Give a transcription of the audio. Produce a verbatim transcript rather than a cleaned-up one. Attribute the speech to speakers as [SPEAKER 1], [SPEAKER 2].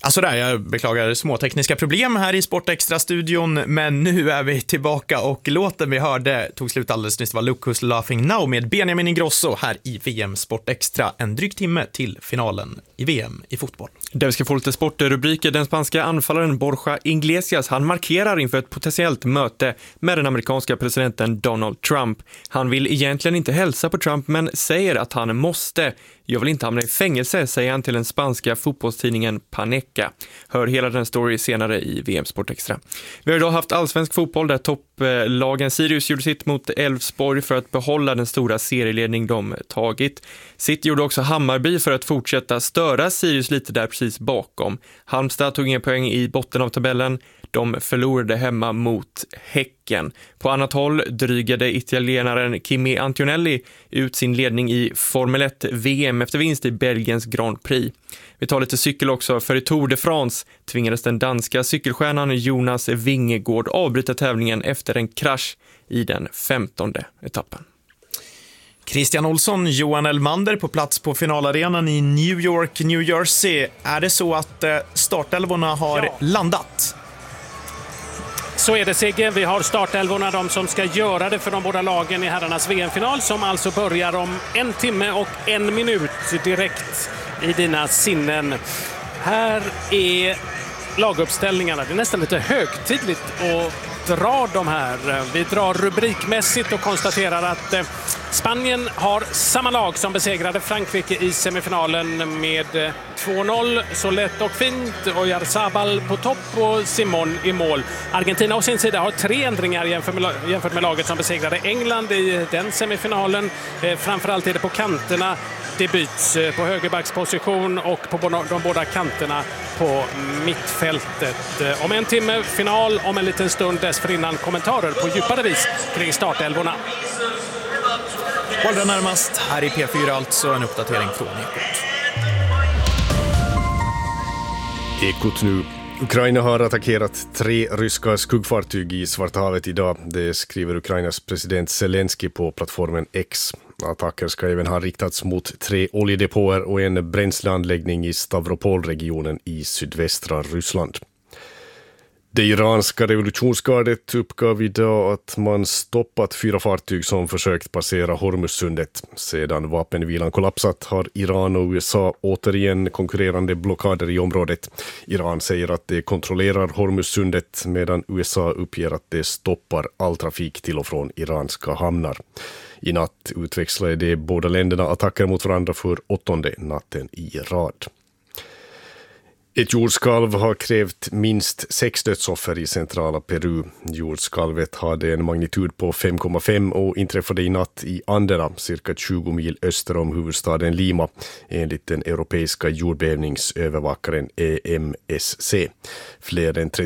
[SPEAKER 1] Alltså där, jag beklagar små tekniska problem här i Sportextra-studion, men nu är vi tillbaka och låten vi hörde tog slut alldeles nyss. Det var Look Who's Laughing Now med Benjamin Ingrosso här i V M Sportextra. En dryg timme till finalen i V M i fotboll.
[SPEAKER 2] Där vi ska få lite sportrubriker. Den spanska anfallaren Borja Iglesias, han markerar inför ett potentiellt möte med den amerikanska presidenten Donald Trump. Han vill egentligen inte hälsa på Trump, men säger att han måste. Jag vill inte hamna i fängelse, säger han till den spanska fotbollstidningen Paneca. Hör hela den story senare i V M Sportextra. Vi har idag haft allsvensk fotboll där topplagen Sirius gjorde sitt mot Elfsborg för att behålla den stora serieledning de tagit. City gjorde också Hammarby för att fortsätta störa Sirius lite där precis bakom. Halmstad tog ingen poäng i botten av tabellen. De förlorade hemma mot Häcken. På annat håll drygade italienaren Kimi Antonelli ut sin ledning i Formel ett V M efter vinst i Belgiens Grand Prix. Vi tar lite cykel också, för i Tour de France tvingades den danska cykelstjärnan Jonas Vingegaard avbryta tävlingen efter en krasch i den femtonde etappen.
[SPEAKER 1] Christian Olsson, Johan Elmander på plats på finalarenan i New York, New Jersey. Är det så att startelvorna har ja. landat?
[SPEAKER 3] Så är det, Sigge. Vi har startelvorna, de som ska göra det för de båda lagen i herrarnas V M-final, som alltså börjar om en timme och en minut direkt i dina sinnen. Här är laguppställningarna. Det är nästan lite högtidligt att dra de här. Vi drar rubrikmässigt och konstaterar att Spanien har samma lag som besegrade Frankrike i semifinalen med två noll. Så lätt och fint. Oyarzabal på topp och Simon i mål. Argentina å sin sida har tre ändringar jämfört med laget som besegrade England i den semifinalen. Framförallt är det på kanterna. Det byts på högerbacksposition och på de båda kanterna på mittfältet. Om en timme final, om en liten stund dessförinnan kommentarer på djupare vis kring startelvorna.
[SPEAKER 1] Allra närmast här i P fyra, alltså en uppdatering från Ekot.
[SPEAKER 4] Ekot nu. Ukraina har attackerat tre ryska skuggfartyg i Svarta havet idag. Det skriver Ukrainas president Zelensky på plattformen X. Attacker ska även ha riktats mot tre oljedepåer och en bränsleanläggning i Stavropolregionen i sydvästra Ryssland. Det iranska revolutionsgardet uppgav idag att man stoppat fyra fartyg som försökt passera Hormuzsundet. Sedan vapenvilan kollapsat har Iran och U S A återigen konkurrerande blockader i området. Iran säger att det kontrollerar Hormuzsundet medan U S A uppger att det stoppar all trafik till och från iranska hamnar. I natt utväxlade de båda länderna attacker mot varandra för åttonde natten i rad. Ett jordskalv har krävt minst sex dödsoffer i centrala Peru. Jordskalvet hade en magnitud på fem komma fem och inträffade i natt i Anderna, cirka tjugo mil öster om huvudstaden Lima, enligt den europeiska jordbävningsövervakaren E M S C. Fler än